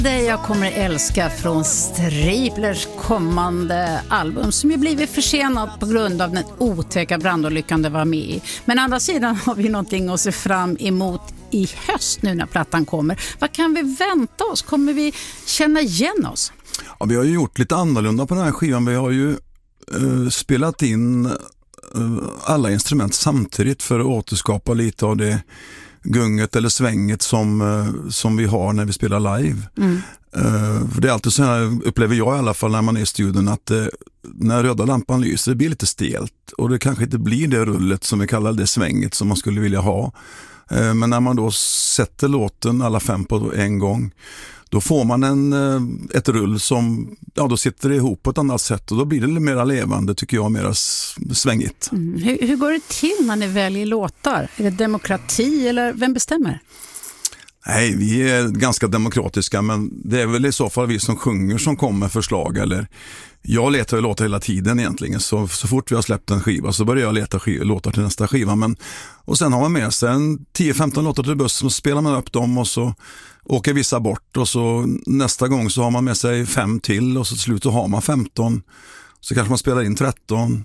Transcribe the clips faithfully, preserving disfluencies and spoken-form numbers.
Det jag kommer älska från Striplers kommande album, som ju blivit försenat på grund av den otäcka brandolyckan det var med i. Men andra sidan har vi någonting att se fram emot i höst nu när plattan kommer. Vad kan vi vänta oss? Kommer vi känna igen oss? Ja, vi har ju gjort lite annorlunda på den här skivan. Vi har ju uh, spelat in uh, alla instrument samtidigt för att återskapa lite av det gunget eller svänget som, uh, som vi har när vi spelar live. Mm. Uh, för det är alltid så här, upplever jag i alla fall när man är i studion, att uh, när röda lampan lyser det blir lite stelt och det kanske inte blir det rullet som vi kallar det svänget som man skulle vilja ha. Uh, men när man då sätter låten alla fem på en gång, då får man en, ett rull som, ja, då sitter det ihop på ett annat sätt och då blir det lite mer levande, tycker jag, mer svängigt. Mm. Hur, hur går det till när ni väljer låtar? Är det demokrati eller vem bestämmer? Nej, vi är ganska demokratiska, men det är väl i så fall vi som sjunger som kommer med förslag. Eller jag letar ju låtar hela tiden egentligen, så, så fort vi har släppt en skiva så börjar jag leta sk- låtar till nästa skiva. Men, och sen har man med sig en tio femton låtar till bussen och spelar man upp dem och så åker vissa bort och så nästa gång så har man med sig fem till och så till slut så har man femton, så kanske man spelar in tretton.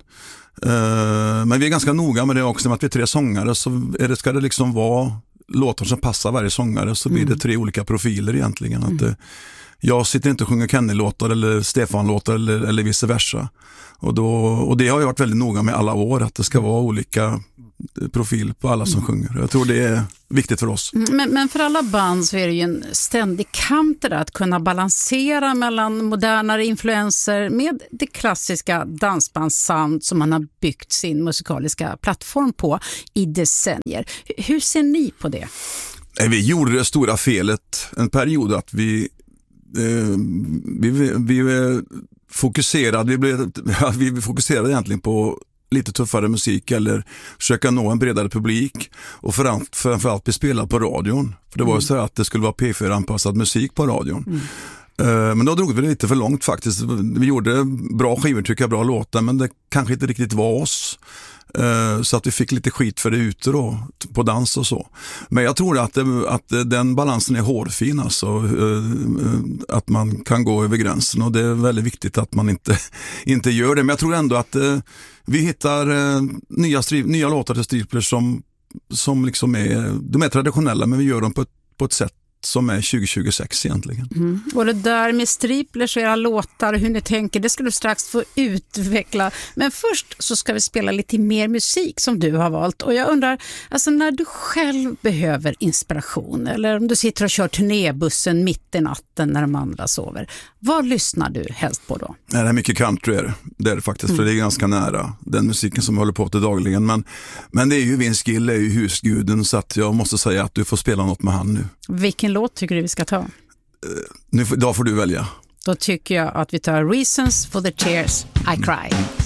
Uh, men vi är ganska noga med det också, med att vi är tre sångare, så är det, ska det liksom vara låtar som passar varje sångare, så blir mm. det tre olika profiler egentligen. Mm. Att, uh, jag sitter inte och sjunger Kenny-låtar eller Stefan-låtar eller, eller vice versa. Och, då, och det har jag varit väldigt noga med alla år, att det ska vara olika profil på alla som mm. sjunger. Jag tror det är viktigt för oss. Men, men för alla band så är det ju en ständig kamp där, att kunna balansera mellan modernare influenser med det klassiska dansbandssound som man har byggt sin musikaliska plattform på i decennier. Hur ser ni på det? Vi gjorde det stora felet en period att vi eh, vi, vi, vi fokuserade vi, blev, vi fokuserade egentligen på lite tuffare musik eller försöka nå en bredare publik och framförallt bli spelad på radion. För det var ju så att det skulle vara P fyra-anpassad musik på radion. Mm. Men då drog vi det lite för långt faktiskt. Vi gjorde bra skivor, tycker jag, bra låtar, men det kanske inte riktigt var oss. Så att vi fick lite skit för det ute då, på dans och så. Men jag tror att, det, att den balansen är hårfin, alltså, att man kan gå över gränsen, och det är väldigt viktigt att man inte, inte gör det. Men jag tror ändå att vi hittar nya, nya låtar till Striplers som, som liksom är, de är traditionella, men vi gör dem på ett, på ett sätt som är tjugo tjugosex egentligen. Mm. Och det där med Striplers och era låtar, hur ni tänker, det ska du strax få utveckla. Men först så ska vi spela lite mer musik som du har valt. Och jag undrar, alltså när du själv behöver inspiration, eller om du sitter och kör turnébussen mitt i natten när de andra sover, vad lyssnar du helst på då? Nej, det är mycket country är det. Det är det faktiskt, mm. för det är ganska nära den musiken som vi håller på till dagligen. Men, men det är ju Vince Gill, är ju husguden, så att jag måste säga att du får spela något med han nu. Vilken låt tycker du vi ska ta? Uh, nu, då får du välja. Då tycker jag att vi tar Reasons for the Tears I Cry.